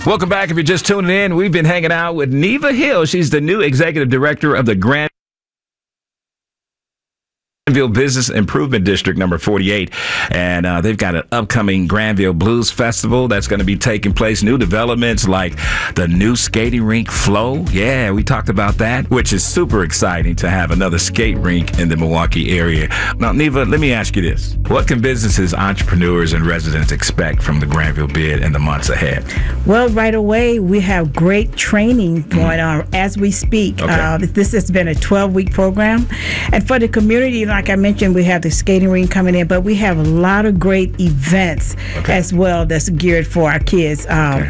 Welcome back. If you're just tuning in, we've been hanging out with Neva Hill. She's the new executive director of the Granville Business Improvement District number 48, and they've got an upcoming Granville Blues Festival that's going to be taking place. New developments like the new skating rink Flow. Yeah, we talked about that, which is super exciting to have another skate rink in the Milwaukee area. Now, Neva, let me ask you this. What can businesses, entrepreneurs, and residents expect from the Granville bid in the months ahead? Well, right away, we have great training going on as we speak. Okay. This has been a 12-week program. And for the community, like I mentioned, we have the skating rink coming in, but we have a lot of great events as well that's geared for our kids.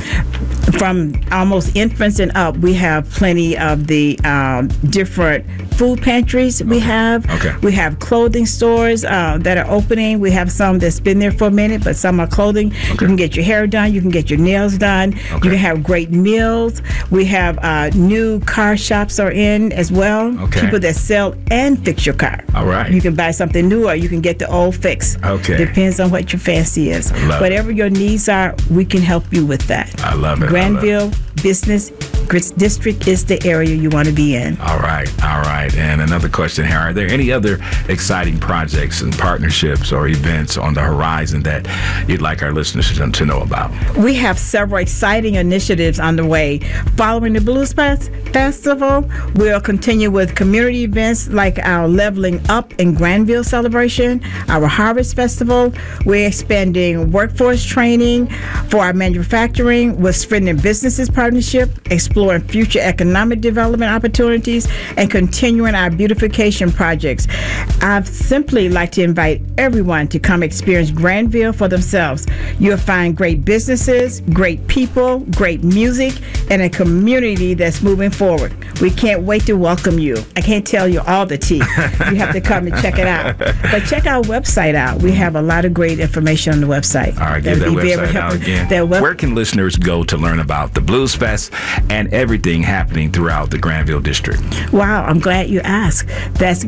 From almost infants and up, we have plenty of the different food pantries we have. We have clothing stores that are opening. We have some that's been there for a minute, but some are clothing. You can get your hair done. You can get your nails done. You can have great meals. We have new car shops are in as well. People that sell and fix your car. All right. You can buy something new or you can get the old fix. Depends on what your fancy is. Whatever your needs are, we can help you with that. I love it. Granville Business District is the area you want to be in. All right. And another question here. Are there any other exciting projects and partnerships or events on the horizon that you'd like our listeners to know about? We have several exciting initiatives underway. Following the Blues Festival, we'll continue with community events like our Leveling Up in Granville celebration, our Harvest Festival. We're expanding workforce training for our manufacturing with Strengthening Businesses Partnership, exploring future economic development opportunities, and continuing our beautification projects. I'd simply like to invite everyone to come experience Granville for themselves. You'll find great businesses, great people, great music, and a community that's moving forward. We can't wait to welcome you. I can't tell you all the tea. You have to come and check it out. But check our website out. We have a lot of great information on the website. All right, give that website out again. Where can listeners go to learn about the Blues Fest and everything happening throughout the Granville District? Wow, I'm glad you asked. That's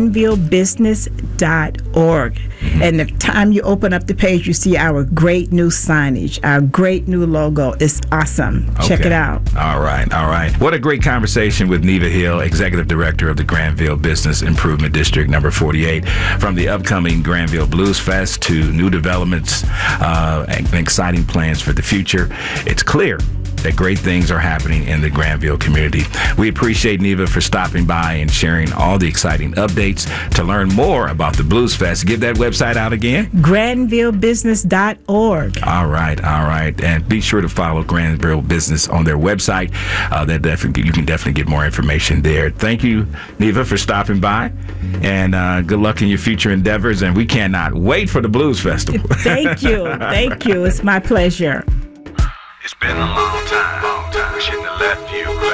granvillebusiness.org. And the time you open up the page, you see our great new signage, our great new logo. It's awesome. Check it out. All right. What a great conversation with Neva Hill, Executive Director of the Granville Business Improvement District number 48. From the upcoming Granville Blues Fest to new developments and exciting plans for the future, it's clear that great things are happening in the Granville community. We appreciate Neva for stopping by and sharing all the exciting updates. To learn more about the Blues Fest, give that website out again. granvillebusiness.org. All right. And be sure to follow Granville Business on their website. You can definitely get more information there. Thank you, Neva, for stopping by. And good luck in your future endeavors. And we cannot wait for the Blues Festival. Thank you. It's my pleasure. It's been a long time. I shouldn't have left you.